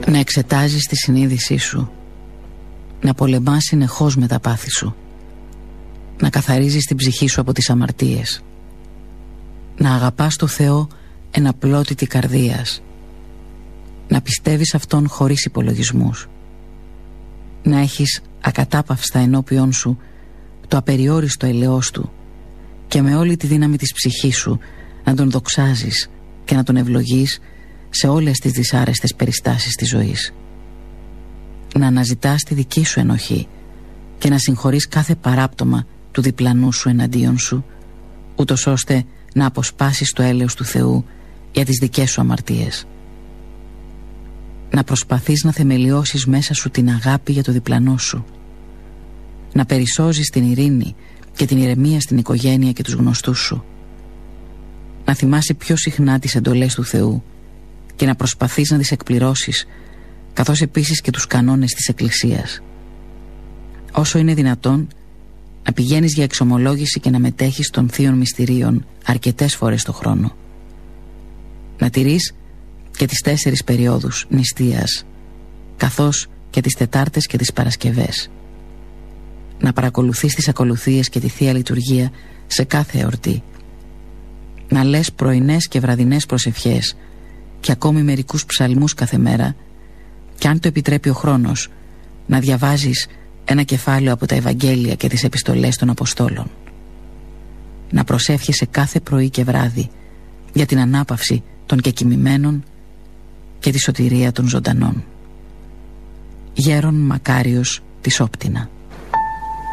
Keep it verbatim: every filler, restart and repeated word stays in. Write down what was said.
Να εξετάζεις τη συνείδησή σου, να πολεμάς συνεχώς με τα πάθη σου, να καθαρίζεις την ψυχή σου από τις αμαρτίες, να αγαπάς το Θεό εν απλότητη καρδίας, να πιστεύεις Αυτόν χωρίς υπολογισμούς, να έχεις ακατάπαυστα ενώπιον σου το απεριόριστο ελαιός Του και με όλη τη δύναμη της ψυχής σου να Τον δοξάζεις και να Τον ευλογείς σε όλες τις δυσάρεστες περιστάσεις της ζωής. Να αναζητάς τη δική σου ενοχή και να συγχωρείς κάθε παράπτωμα του διπλανού σου εναντίον σου, ούτως ώστε να αποσπάσεις το έλεος του Θεού για τις δικές σου αμαρτίες. Να προσπαθείς να θεμελιώσεις μέσα σου την αγάπη για το διπλανό σου, να περισσώζεις την ειρήνη και την ηρεμία στην οικογένεια και τους γνωστούς σου, να θυμάσαι πιο συχνά τις εντολές του Θεού και να προσπαθείς να τις εκπληρώσεις, καθώς επίσης και τους κανόνες της Εκκλησίας. Όσο είναι δυνατόν, να πηγαίνεις για εξομολόγηση και να μετέχεις των θείων μυστηρίων αρκετές φορές το χρόνο. Να τηρείς και τις τέσσερις περιόδους νηστείας, καθώς και τις Τετάρτες και τις Παρασκευές. Να παρακολουθείς τις ακολουθίες και τη Θεία Λειτουργία σε κάθε εορτή. Να λες πρωινές και βραδινές προσευχές και ακόμη μερικούς ψαλμούς κάθε μέρα, και αν το επιτρέπει ο χρόνος, να διαβάζεις ένα κεφάλαιο από τα Ευαγγέλια και τις επιστολές των Αποστόλων. Να προσεύχεσαι κάθε πρωί και βράδυ για την ανάπαυση των κεκοιμημένων και τη σωτηρία των ζωντανών. Γέρον Μακάριος της Όπτινα.